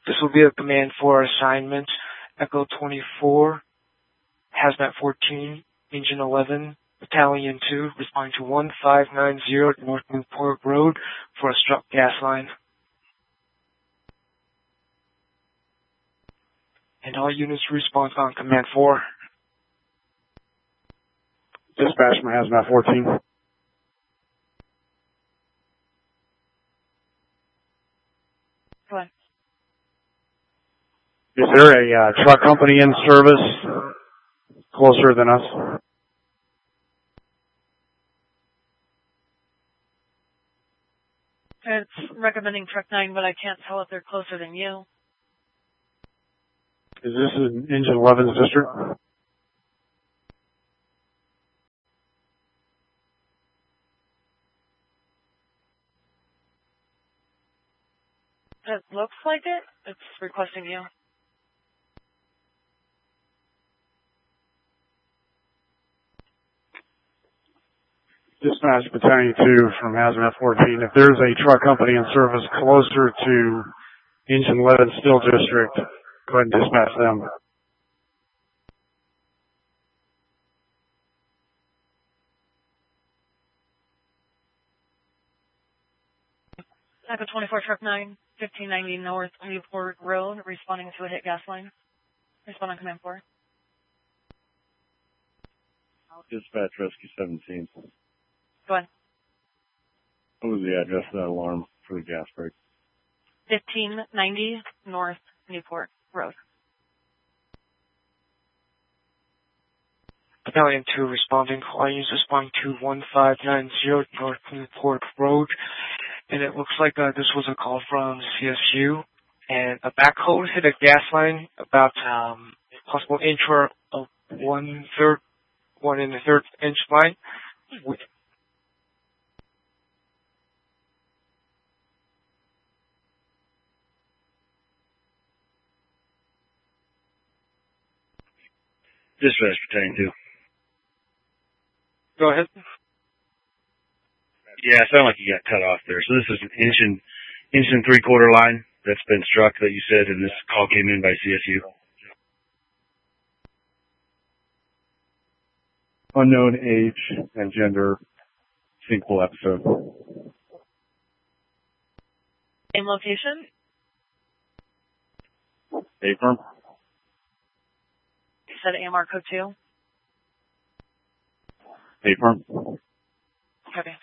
This will be a command 4 assignment. Echo 24, Hazmat 14, Engine 11, Battalion 2, responding to 1590 North Newport Road for a struck gas line. And all units respond on command 4. Dispatch from Hazmat 14. Go ahead. Is there a truck company in service closer than us? It's recommending Truck 9, but I can't tell if they're closer than you. Is this in Engine 11's district? It looks like it. It's requesting you. Dispatch Battalion 2 from Hazmat 14. If there's a truck company in service closer to Engine 11 Steel District, go ahead and dispatch them. Echo 24, Truck 9, 1590 North Newport Road, responding to a hit gas line. Respond on command 4. Dispatch Rescue 17. Go ahead. What was the address of that alarm for the gas break? 1590 North Newport Road. Battalion 2 responding. All units responding to 1590 North Newport Road. And it looks like this was a call from CSU. And a backhoe hit a gas line about possible inch or 1/3, 1 1/3 inch line. Dispatch Battalion 2. Go ahead. Yeah, it sounded like you got cut off there. So this is an inch and 3/4 line that's been struck that you said, and this call came in by CSU. Unknown age and gender, sinkhole episode. Same location? Affirm. You said AMR code 2? Affirm. Okay.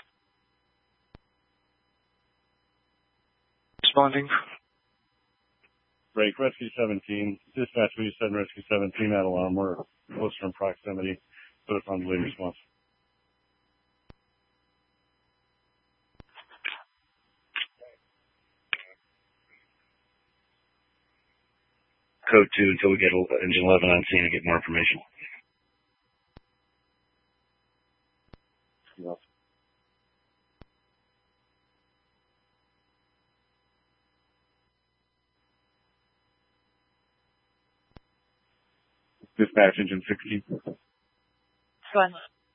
Responding. Break, Rescue 17. Dispatch, we said Rescue 17, that alarm. We're closer in proximity. Put us on the lead response. Code 2 until we get Engine 11 on scene and get more information. Yes. Dispatch Engine 16. Go ahead.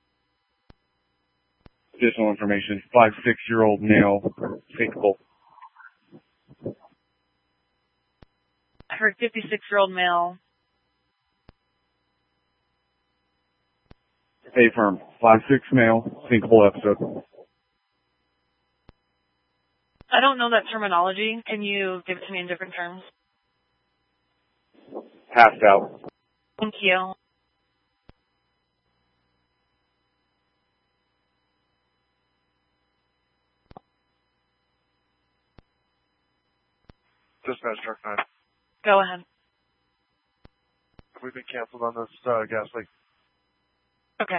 Additional information. 5'6" male, sinkhole. I heard 56-year-old male. Affirm. 5'6" male, sinkhole episode. I don't know that terminology. Can you give it to me in different terms? Passed out. Thank you. Dispatch Truck 9. Go ahead. Have we been canceled on this gas leak? Okay.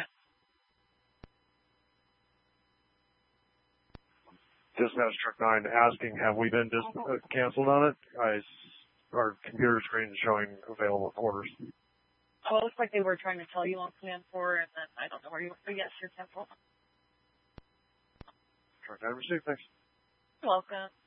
Dispatch Truck 9 asking, have we been canceled on it? Our computer screen is showing available quarters. Well, it looks like they were trying to tell you on command 4, and then I don't know where you were. But yes, you're canceled. Truck 9 received, thanks. You're welcome.